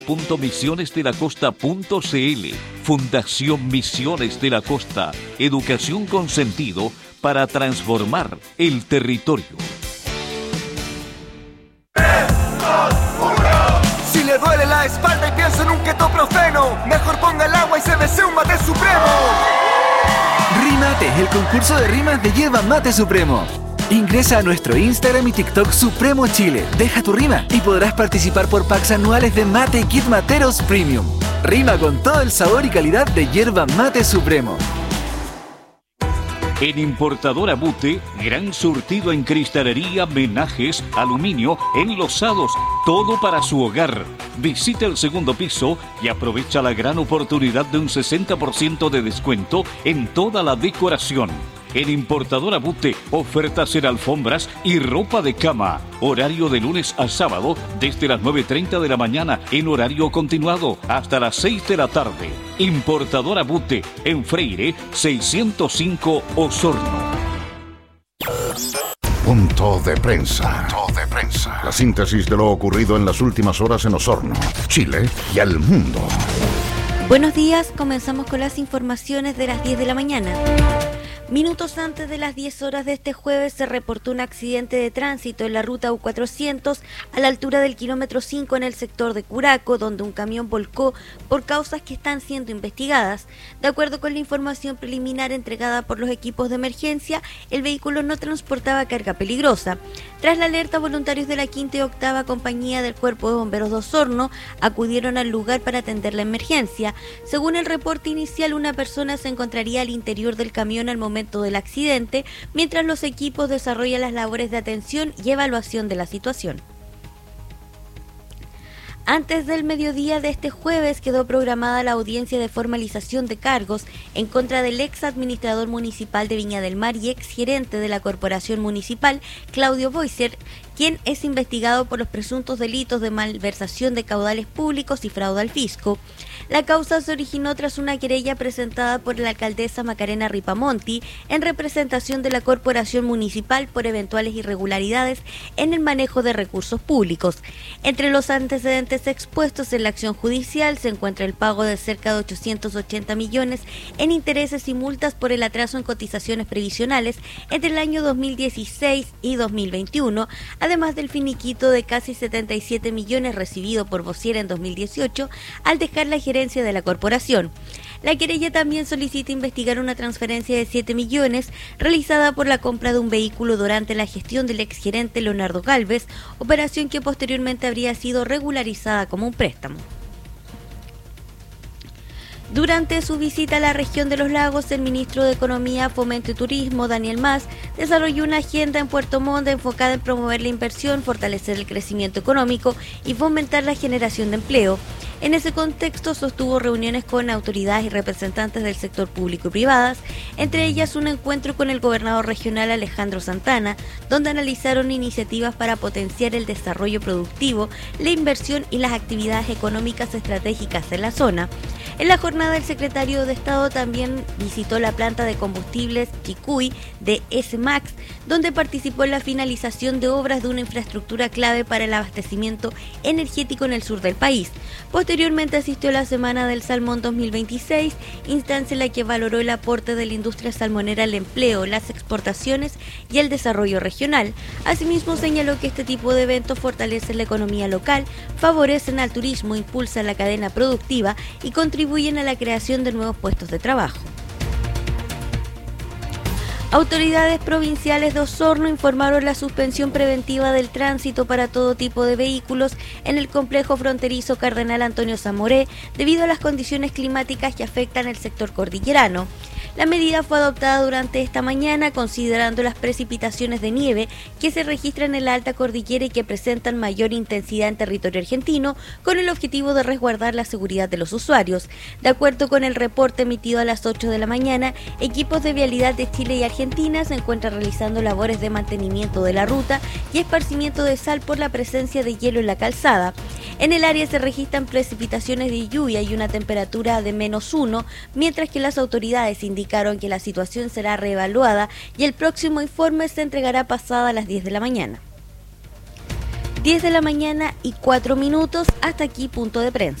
Misionesdelacosta.cl. Fundación Misiones de la Costa. Educación con sentido para transformar el territorio. Si le duele la espalda y piensa en un ketoprofeno, mejor ponga el agua y se desea un mate supremo. Rímate, el concurso de rimas de Yerba Mate Supremo. Ingresa a nuestro Instagram y TikTok Supremo Chile, deja tu rima y podrás participar por packs anuales de Mate Kit Materos Premium. Rima con todo el sabor y calidad de Yerba Mate Supremo. En Importadora Bute, gran surtido en cristalería, menajes, aluminio, enlosados, todo para su hogar. Visita el segundo piso y aprovecha la gran oportunidad de un 60% de descuento en toda la decoración. En Importadora Bute, ofertas en alfombras y ropa de cama. Horario de lunes a sábado desde las 9:30 de la mañana en horario continuado hasta las 6 de la tarde. Importadora Bute, en Freire 605 Osorno. Punto de prensa. La síntesis de lo ocurrido en las últimas horas en Osorno, Chile y al mundo. Buenos días, comenzamos con las informaciones de las 10 de la mañana. Minutos antes de las 10 horas de este jueves se reportó un accidente de tránsito en la ruta U400 a la altura del kilómetro 5 en el sector de Curaco, donde un camión volcó por causas que están siendo investigadas. De acuerdo con la información preliminar entregada por los equipos de emergencia, el vehículo no transportaba carga peligrosa. Tras la alerta, voluntarios de la 5ª y 8ª Compañía del Cuerpo de Bomberos de Osorno acudieron al lugar para atender la emergencia. Según el reporte inicial, una persona se encontraría al interior del camión al momento del accidente, mientras los equipos desarrollan las labores de atención y evaluación de la situación. Antes del mediodía de este jueves quedó programada la audiencia de formalización de cargos en contra del ex administrador municipal de Viña del Mar y ex gerente de la corporación municipal, Claudio Boiser, quien es investigado por los presuntos delitos de malversación de caudales públicos y fraude al fisco. La causa se originó tras una querella presentada por la alcaldesa Macarena Ripamonti en representación de la corporación municipal por eventuales irregularidades en el manejo de recursos públicos. Entre los antecedentes expuestos en la acción judicial se encuentra el pago de cerca de 880 millones en intereses y multas por el atraso en cotizaciones previsionales entre el año 2016 y 2021, además del finiquito de casi 77 millones recibido por Bossier en 2018 al dejar la gerencia de la corporación. La querella también solicita investigar una transferencia de 7 millones realizada por la compra de un vehículo durante la gestión del exgerente Leonardo Gálvez, operación que posteriormente habría sido regularizada como un préstamo. Durante su visita a la región de los lagos, el ministro de Economía, Fomento y Turismo, Daniel Mas, desarrolló una agenda en Puerto Montt enfocada en promover la inversión, fortalecer el crecimiento económico y fomentar la generación de empleo. En ese contexto sostuvo reuniones con autoridades y representantes del sector público y privadas, entre ellas un encuentro con el gobernador regional Alejandro Santana, donde analizaron iniciativas para potenciar el desarrollo productivo, la inversión y las actividades económicas estratégicas en la zona. En la jornada, el secretario de Estado también visitó la planta de combustibles Chicuy de S-Max, donde participó en la finalización de obras de una infraestructura clave para el abastecimiento energético en el sur del país. Posteriormente asistió a la Semana del Salmón 2026, instancia en la que valoró el aporte de la industria salmonera al empleo, las exportaciones y el desarrollo regional. Asimismo, señaló que este tipo de eventos fortalecen la economía local, favorecen al turismo, impulsan la cadena productiva y contribuyen a la creación de nuevos puestos de trabajo. Autoridades provinciales de Osorno informaron la suspensión preventiva del tránsito para todo tipo de vehículos en el complejo fronterizo Cardenal Antonio Zamoré debido a las condiciones climáticas que afectan el sector cordillerano. La medida fue adoptada durante esta mañana considerando las precipitaciones de nieve que se registran en la alta cordillera y que presentan mayor intensidad en territorio argentino, con el objetivo de resguardar la seguridad de los usuarios. De acuerdo con el reporte emitido a las 8 de la mañana, equipos de vialidad de Chile y Argentina se encuentran realizando labores de mantenimiento de la ruta y esparcimiento de sal por la presencia de hielo en la calzada. En el área se registran precipitaciones de lluvia y una temperatura de -1, mientras que las autoridades indicaron que la situación será reevaluada y el próximo informe se entregará pasada las 10 de la mañana. 10 de la mañana y 4 minutos. Hasta aquí punto de prensa.